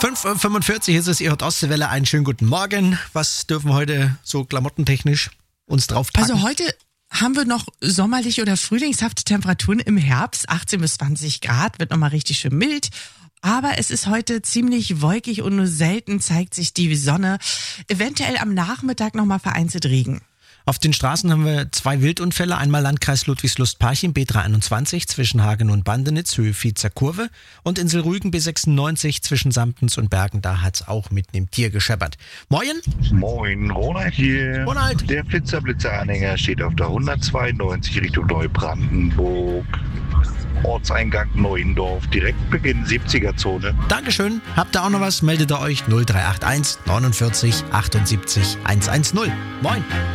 5:45 ist es, ihr hört Ostseewelle, einen schönen guten Morgen. Was dürfen wir heute so klamottentechnisch uns draufpacken? Also heute haben wir noch sommerliche oder frühlingshafte Temperaturen im Herbst, 18 bis 20 Grad, wird nochmal richtig schön mild. Aber es ist heute ziemlich wolkig und nur selten zeigt sich die Sonne. Eventuell am Nachmittag nochmal vereinzelt Regen. Auf den Straßen haben wir 2 Wildunfälle. Einmal Landkreis Ludwigslust-Parchim, B321 zwischen Hagen und Bandenitz, Höhe Viezer Kurve. Und Insel Rügen, B96 zwischen Samtens und Bergen. Da hat's auch mit einem Tier gescheppert. Moin! Moin, Ronald hier. Ronald. Der Blitzer-Anhänger steht auf der 192 Richtung Neubrandenburg. Ortseingang Neuendorf, direkt Beginn 70er-Zone. Dankeschön. Habt ihr auch noch was? Meldet ihr euch 0381 49 78 110. Moin!